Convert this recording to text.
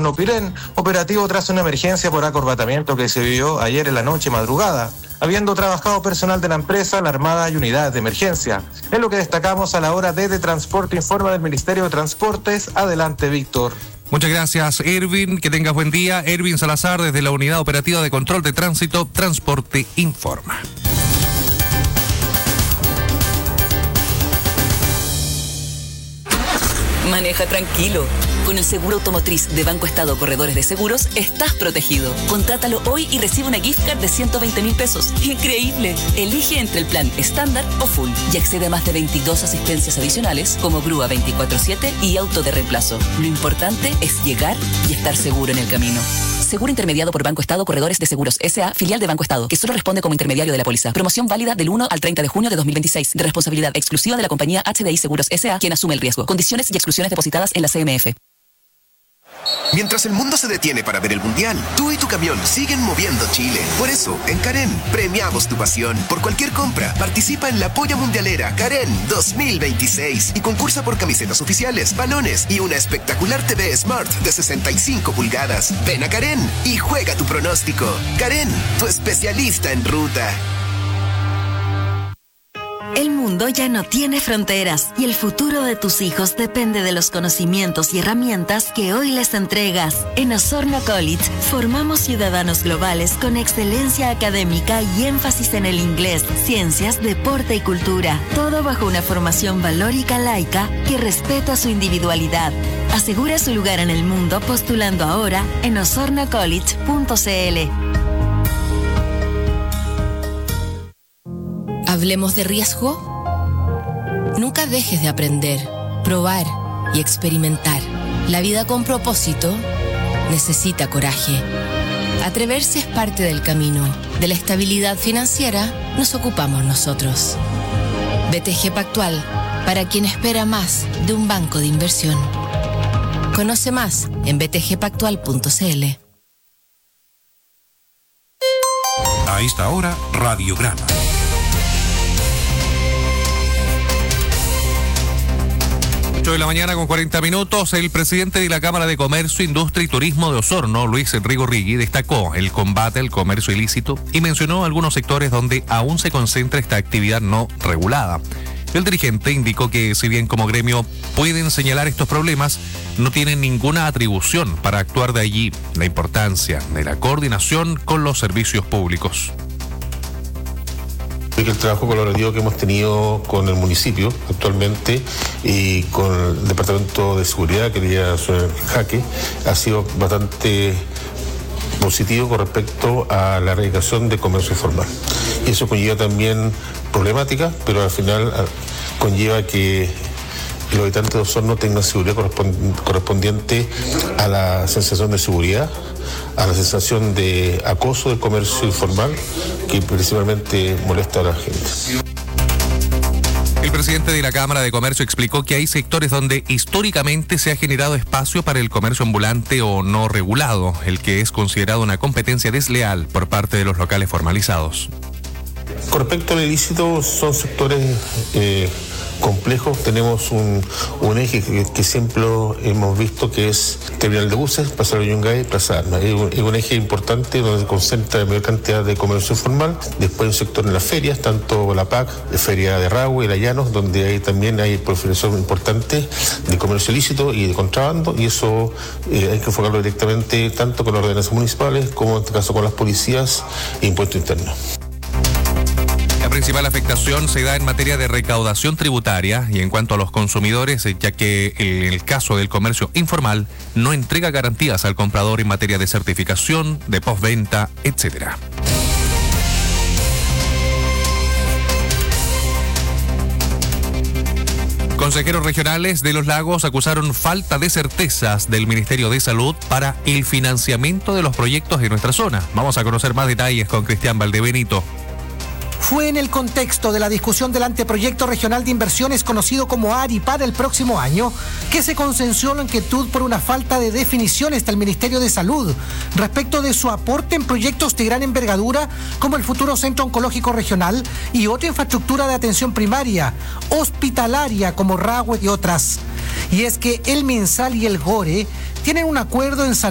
Hornopirén, operativo tras una emergencia por acorbatamiento que se vivió ayer en la noche madrugada, habiendo trabajado personal de la empresa, la Armada y unidades de emergencia. Es lo que destacamos a la hora de Transporte, informa del Ministerio de Transportes. Adelante, Víctor. Muchas gracias, Erwin. Que tengas buen día. Erwin Salazar, desde la Unidad Operativa de Control de Tránsito, Transporte informa. Maneja tranquilo. Con el seguro automotriz de Banco Estado Corredores de Seguros, estás protegido. Contrátalo hoy y recibe una gift card de 120.000 pesos. ¡Increíble! Elige entre el plan estándar o full y accede a más de 22 asistencias adicionales como grúa 24/7 y auto de reemplazo. Lo importante es llegar y estar seguro en el camino. Seguro intermediado por Banco Estado Corredores de Seguros S.A., filial de Banco Estado, que solo responde como intermediario de la póliza. Promoción válida del 1 al 30 de junio de 2026, de responsabilidad exclusiva de la compañía HDI Seguros S.A., quien asume el riesgo. Condiciones y exclusiones depositadas en la CMF. Mientras el mundo se detiene para ver el Mundial, tú y tu camión siguen moviendo Chile. Por eso, en Karen, premiamos tu pasión. Por cualquier compra, participa en la Polla Mundialera Karen 2026 y concursa por camisetas oficiales, balones y una espectacular TV Smart de 65 pulgadas. Ven a Karen y juega tu pronóstico. Karen, tu especialista en ruta. El mundo ya no tiene fronteras y el futuro de tus hijos depende de los conocimientos y herramientas que hoy les entregas. En Osorno College formamos ciudadanos globales con excelencia académica y énfasis en el inglés, ciencias, deporte y cultura. Todo bajo una formación valórica laica que respeta su individualidad. Asegura su lugar en el mundo postulando ahora en osornocollege.cl. Hablemos de riesgo. Nunca dejes de aprender, probar y experimentar. La vida con propósito necesita coraje. Atreverse es parte del camino. De la estabilidad financiera nos ocupamos nosotros. BTG Pactual, para quien espera más de un banco de inversión. Conoce más en btgpactual.cl. A esta hora, Radiograma. 8 de la mañana con 40 minutos. El presidente de la Cámara de Comercio, Industria y Turismo de Osorno, Luis Enrico Rigui, destacó el combate al comercio ilícito y mencionó algunos sectores donde aún se concentra esta actividad no regulada. El dirigente indicó que si bien como gremio pueden señalar estos problemas, no tienen ninguna atribución para actuar. De allí la importancia de la coordinación con los servicios públicos. El trabajo colaborativo que hemos tenido con el municipio actualmente y con el Departamento de Seguridad, que ya suena el jaque, ha sido bastante positivo con respecto a la erradicación de comercio informal. Y eso conlleva también problemáticas, pero al final conlleva que los habitantes de Osorno tengan seguridad correspondiente a la sensación de seguridad, a la sensación de acoso del comercio informal, que principalmente molesta a la gente. El presidente de la Cámara de Comercio explicó que hay sectores donde históricamente se ha generado espacio para el comercio ambulante o no regulado, el que es considerado una competencia desleal por parte de los locales formalizados. Con respecto al ilícito, son sectores complejos. Tenemos un eje que siempre hemos visto, que es terminal de buses, Plaza de Yungay, Plaza Armas. Es un eje importante donde se concentra la mayor cantidad de comercio informal. Después un sector en las ferias, tanto la PAC, la Feria de Rahue y la Llanos, donde también hay proliferación importante de comercio ilícito y de contrabando, y eso hay que enfocarlo directamente tanto con las ordenanzas municipales como en este caso con las policías e impuesto interno. La principal afectación se da en materia de recaudación tributaria y en cuanto a los consumidores, ya que en el caso del comercio informal no entrega garantías al comprador en materia de certificación, de postventa, etc. Consejeros regionales de Los Lagos acusaron falta de certezas del Ministerio de Salud para el financiamiento de los proyectos de nuestra zona. Vamos a conocer más detalles con Cristian Valdebenito. Fue en el contexto de la discusión del anteproyecto regional de inversiones conocido como ARI para el próximo año que se consensuó la inquietud por una falta de definiciones del Ministerio de Salud respecto de su aporte en proyectos de gran envergadura como el futuro Centro Oncológico Regional y otra infraestructura de atención primaria, hospitalaria como Rahue y otras. Y es que el MinSal y el GORE tienen un acuerdo en salud